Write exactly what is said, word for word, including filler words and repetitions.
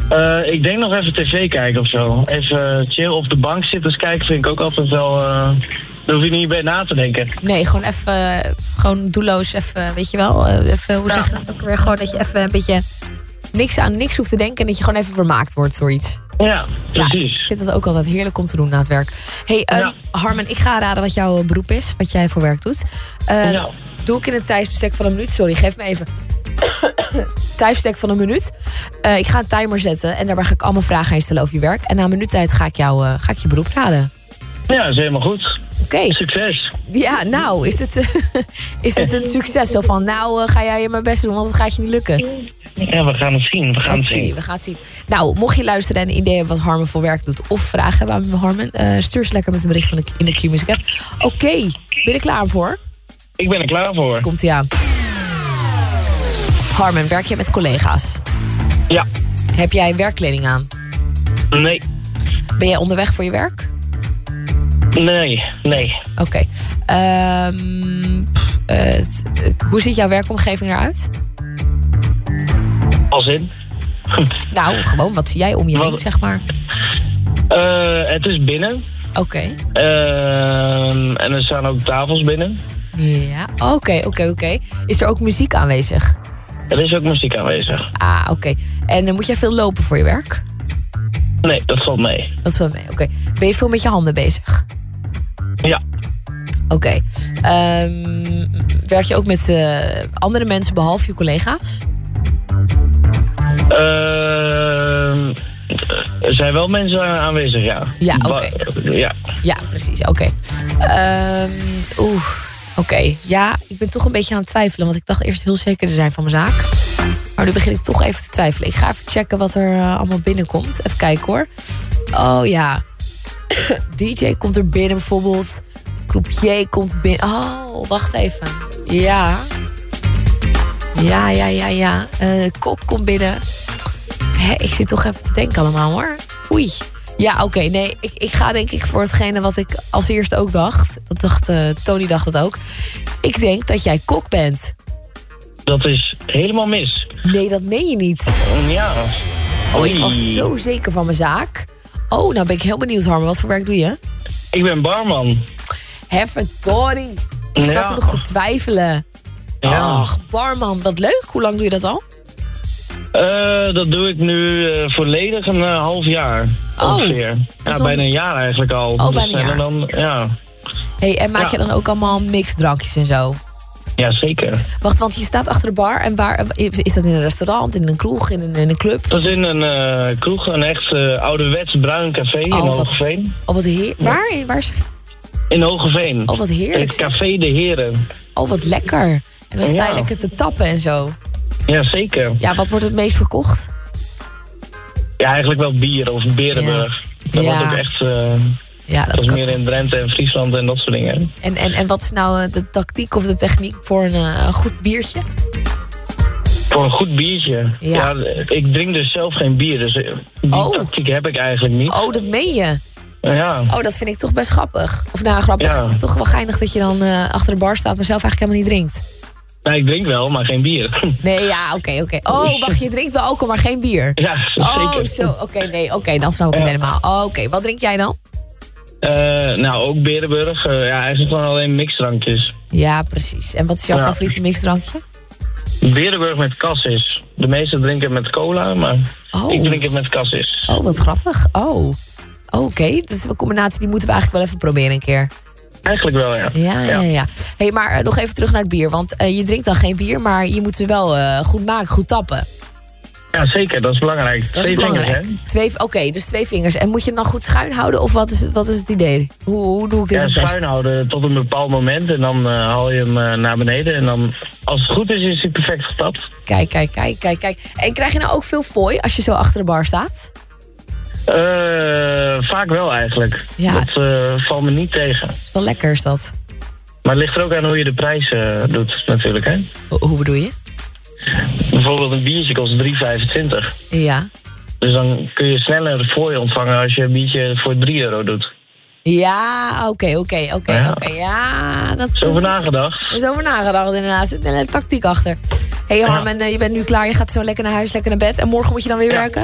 Uh, ik denk nog even tv kijken of zo. Even chill op de bank zitten kijken vind ik ook altijd wel... Uh, daar hoef je niet bij na te denken. Nee, gewoon even, gewoon doelloos even, weet je wel. Even, hoe ja. zeg je dat ook weer? Gewoon dat je even een beetje niks aan niks hoeft te denken... en dat je gewoon even vermaakt wordt door iets. Ja, precies. Ja, ik vind dat ook altijd heerlijk om te doen na het werk. Hey, um, ja. Harmen, ik ga raden wat jouw beroep is. Wat jij voor werk doet. Uh, ja. Doe ik in een tijdsbestek van een minuut. Sorry, geef me even... tijdsbestek van een minuut. Uh, ik ga een timer zetten en daarbij ga ik allemaal vragen aan je stellen over je werk. En na een minuut tijd ga ik, jou, uh, ga ik je beroep raden. Ja, dat is helemaal goed. Oké. Okay. Succes. Ja, nou, is het, uh, is het een succes? Zo van, nou uh, ga jij je mijn best doen, want het gaat je niet lukken. Ja, we gaan het zien. We gaan okay, het zien. we gaan het zien. Nou, mocht je luisteren en een idee hebben wat Harmen voor werk doet... of vragen hebben aan Harmen, uh, stuur ze lekker met een bericht van de, in de Q-Music app. Oké, okay, ben je er klaar voor? Ik ben er klaar voor. Komt-ie aan. Harmen, werk je met collega's? Ja. Heb jij werkkleding aan? Nee. Ben jij onderweg voor je werk? Nee, nee. Oké. Okay. Um, uh, hoe ziet jouw werkomgeving eruit? Als in? Nou, gewoon, wat zie jij om je heen, zeg maar? Uh, het is binnen. Oké. Okay. Uh, en er staan ook tafels binnen. Ja, oké, okay, oké, okay, oké. Okay. Is er ook muziek aanwezig? Er is ook muziek aanwezig. Ah, oké. Okay. En uh, moet jij veel lopen voor je werk? Nee, dat valt mee. Dat valt mee, oké. Okay. Ben je veel met je handen bezig? Ja. Oké. Okay. Um, werk je ook met uh, andere mensen behalve je collega's? Uh, er zijn wel mensen aanwezig, ja. Ja, oké. Okay. Ja. Ja, precies, oké. Okay. Um, Oeh. Oké, okay. Ja, ik ben toch een beetje aan het twijfelen... want ik dacht eerst heel zeker te zijn van mijn zaak. Maar nu begin ik toch even te twijfelen. Ik ga even checken wat er uh, allemaal binnenkomt. Even kijken hoor. Oh ja. D J komt er binnen bijvoorbeeld. Croupier komt binnen. Oh, wacht even. Ja. Ja, ja, ja, ja. Uh, kok komt binnen. Hé, ik zit toch even te denken allemaal hoor. Oei. Ja, oké, okay, nee, ik, ik ga denk ik voor hetgene wat ik als eerste ook dacht. Dat dacht, uh, Tony dacht dat ook. Ik denk dat jij kok bent. Dat is helemaal mis. Nee, dat meen je niet. Ja. Oh, ik was zo zeker van mijn zaak. Oh, nou ben ik heel benieuwd, Harmen. Wat voor werk doe je? Ik ben barman. Hefverdorie. Ik zat ja. er nog te twijfelen. Ja. Ach, barman, wat leuk. Hoe lang doe je dat al? Uh, dat doe ik nu uh, volledig een uh, half jaar. Oh, ongeveer. Ja, bijna een jaar eigenlijk al. Oh, bijna een jaar. En dan, ja. Hey, en maak ja. je dan ook allemaal mixdrankjes en zo? Ja, zeker. Wacht, want je staat achter de bar. En waar is dat in een restaurant, in een kroeg, in een, in een club? Dat is in een uh, kroeg, een echt uh, ouderwets bruin café oh, in Hogeveen. Oh, wat heer... Waar? Waar zeg je? In Hogeveen. Oh, wat heerlijk. Het Café de Heren. Oh, wat lekker. En dan sta je ja. lekker te tappen en zo. Ja, zeker. Ja, wat wordt het meest verkocht? Ja, eigenlijk wel bier of Berenburg. Ja. Dat ja. wordt ook echt... Uh, ja, dat, dat is meer in Drenthe en Friesland en dat soort dingen. En, en, en wat is nou de tactiek of de techniek voor een uh, goed biertje? Voor een goed biertje? Ja. ja. Ik drink dus zelf geen bier, dus die oh. tactiek heb ik eigenlijk niet. Oh, dat meen je? Ja. Oh, dat vind ik toch best grappig. Of nou, grappig. Ja. Toch wel geinig dat je dan uh, achter de bar staat, maar zelf eigenlijk helemaal niet drinkt. Nee, ik drink wel, maar geen bier. Nee, ja, oké, okay, oké. Okay. Oh, wacht, je drinkt wel alcohol, maar geen bier? Ja, zeker. Oh, zo, oké, okay, nee, oké, okay, dan snap ik het ja. helemaal. Oh, oké, okay. Wat drink jij dan? Uh, nou, ook Berenburg. Uh, ja, eigenlijk gewoon alleen mixdrankjes. Ja, precies. En wat is jouw ja. favoriete mixdrankje? Berenburg met cassis. De meesten drinken het met cola, maar oh. ik drink het met cassis. Oh, wat grappig. Oh, oké. Okay. Dat is een combinatie die moeten we eigenlijk wel even proberen een keer. Eigenlijk wel, ja. Ja, ja, ja. Hey, maar uh, nog even terug naar het bier. Want uh, je drinkt dan geen bier, maar je moet ze wel uh, goed maken, goed tappen. Ja, zeker. Dat is belangrijk. Dat twee is belangrijk. vingers, hè? Twee, Oké, okay, dus twee vingers. En moet je het dan goed schuin houden? Of wat is het, wat is het idee? Hoe, hoe doe ik dit ja, het best? Schuin houden tot een bepaald moment. En dan uh, haal je hem uh, naar beneden. En dan, als het goed is, is hij perfect getapt. Kijk, kijk, kijk, kijk, kijk. En krijg je nou ook veel fooi als je zo achter de bar staat? Uh, vaak wel eigenlijk. Ja. Dat uh, valt me niet tegen. Dat is wel lekker, is dat. Maar het ligt er ook aan hoe je de prijs uh, doet, natuurlijk, hè? Ho- hoe bedoel je? Bijvoorbeeld een biertje kost drie vijfentwintig. Ja. Dus dan kun je sneller fooi ontvangen als je een biertje voor drie euro doet. Ja, oké, oké, oké, oké. Ja, dat is over nagedacht. Er is over nagedacht, inderdaad. Er zit een tactiek achter. Hé, hey, Harmen, ja. je bent nu klaar. Je gaat zo lekker naar huis, lekker naar bed. En morgen moet je dan weer ja. werken?